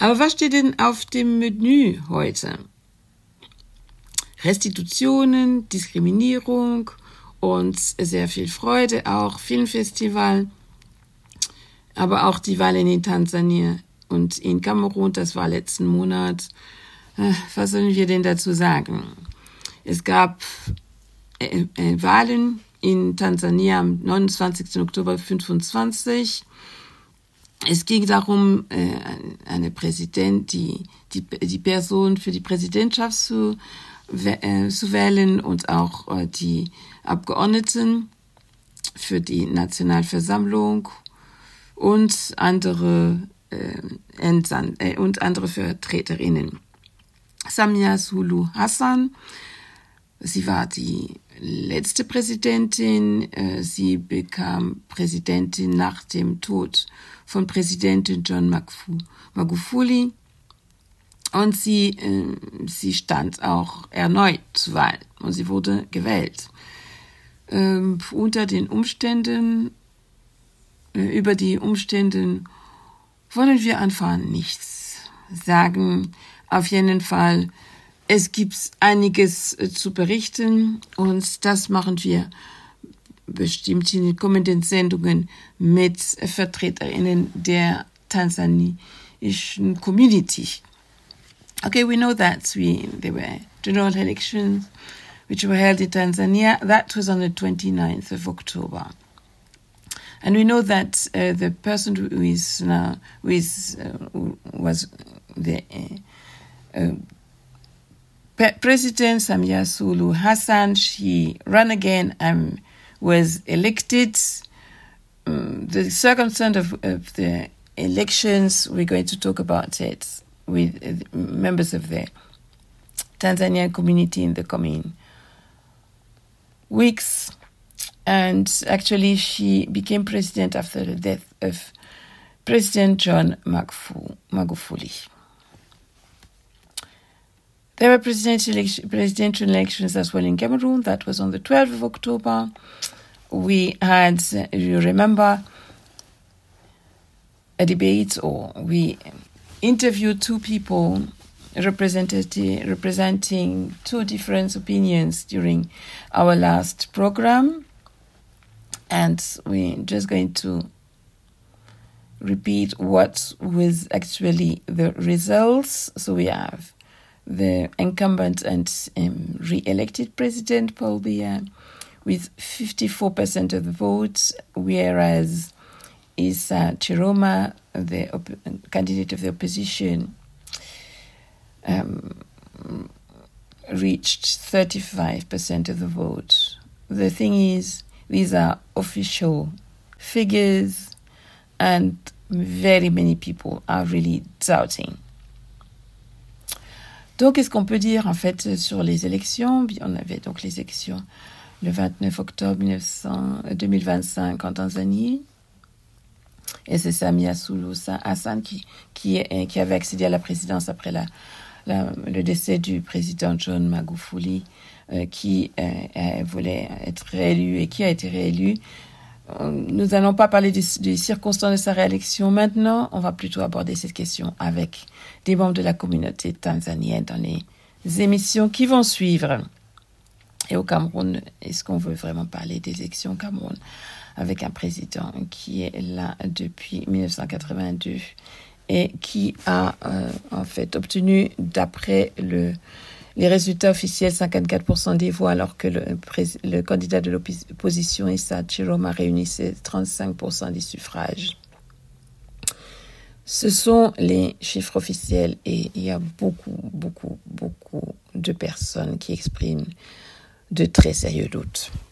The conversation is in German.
Aber was steht denn auf dem Menü heute? Restitutionen, Diskriminierung und sehr viel Freude, auch Filmfestival, aber auch die Wahlen in Tansania und in Kamerun, das war letzten Monat. Was sollen wir denn dazu sagen? Es gab Wahlen in Tansania am 29. Oktober 2025. Es ging darum, eine die Person für die Präsidentschaft zu wählen und auch die Abgeordneten für die Nationalversammlung und andere Vertreterinnen. Samia Suluhu Hassan, sie war die letzte Präsidentin. Sie bekam Präsidentin nach dem Tod von Präsidentin John Magufuli. Und sie stand auch erneut zur Wahl und sie wurde gewählt. Über die Umstände wollen wir einfach nichts sagen. Auf jeden Fall, es gibt einiges zu berichten und das machen wir bestimmt in den kommenden Sendungen mit VertreterInnen der tansanischen Community. Okay, we know that there were general elections which were held in Tanzania. That was on the 29th of October. And we know that the person who was the President Samia Suluhu Hassan, she ran again and was elected. The circumstance of the elections, we're going to talk about it with members of the Tanzanian community in the coming weeks. And actually, she became president after the death of President John Magufuli. There were presidential elections as well in Cameroon. That was on the 12th of October. We had, you remember, a debate, or we interviewed two people representing two different opinions during our last program. And we're just going to repeat what was actually the results. So we have the incumbent and re-elected President Paul Biya with 54% of the votes, whereas Issa Chiroma, the candidate of the opposition, reached 35% of the vote. The thing is, these are official figures, and very many people are really doubting. Donc, qu'est-ce qu'on peut dire, en fait, sur les élections? On avait donc les élections le 29 octobre 2025 en Tanzanie. Et c'est Samia Suluhu Hassan qui avait accédé à la présidence après le décès du président John Magufuli, qui voulait être réélu et qui a été réélu. Nous n'allons pas parler des circonstances de sa réélection maintenant. On va plutôt aborder cette question avec des membres de la communauté tanzanienne dans les émissions qui vont suivre. Et au Cameroun, est-ce qu'on veut vraiment parler des élections au Cameroun avec un président qui est là depuis 1982 et qui a en fait obtenu, d'après les résultats officiels, 54% des voix, alors que le candidat de l'opposition, Issa Chiroma, réunissait 35% des suffrages. Ce sont les chiffres officiels et il y a beaucoup de personnes qui expriment de très sérieux doutes.